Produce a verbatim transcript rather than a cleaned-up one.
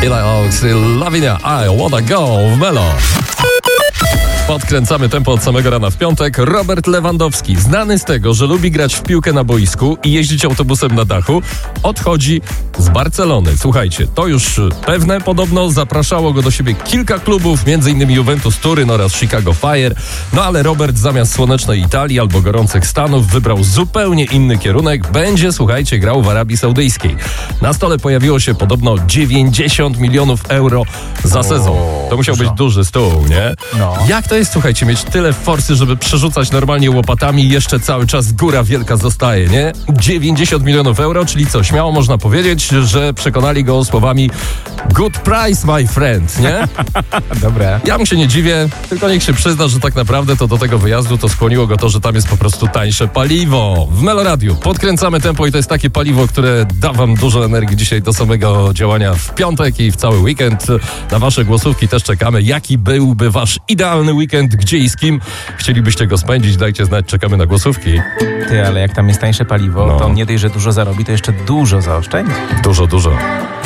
Lavinia, I wanna go w Melo. Podkręcamy tempo od samego rana w piątek. Robert Lewandowski, znany z tego, że lubi grać w piłkę na boisku i jeździć autobusem na dachu, odchodzi z Barcelony. Słuchajcie, to już pewne. Podobno zapraszało go do siebie kilka klubów, między innymi Juventus Turyn oraz Chicago Fire. No ale Robert zamiast słonecznej Italii albo gorących Stanów wybrał zupełnie inny kierunek. Będzie, słuchajcie, grał w Arabii Saudyjskiej. Na stole pojawiło się podobno dziewięćdziesiąt milionów euro za sezon. To musiał być duży stół, nie? No. Jak to jest, słuchajcie, mieć tyle forsy, żeby przerzucać normalnie łopatami i jeszcze cały czas góra wielka zostaje, nie? dziewięćdziesiąt milionów euro, czyli co? Śmiało można powiedzieć, że przekonali go słowami good price, my friend, nie? Dobre. Ja mu się nie dziwię, tylko niech się przyzna, że tak naprawdę to do tego wyjazdu to skłoniło go to, że tam jest po prostu tańsze paliwo. W Meloradiu podkręcamy tempo i to jest takie paliwo, które da wam dużo energii dzisiaj do samego działania w piątek i w cały weekend. Na wasze głosówki też czekamy. Jaki byłby wasz idealny weekend, gdzie i z kim chcielibyście go spędzić? Dajcie znać, czekamy na głosówki. Ty, ale jak tam jest tańsze paliwo, No. to nie dość, że dużo zarobi, to jeszcze dużo zaoszczędzi. Dużo, dużo.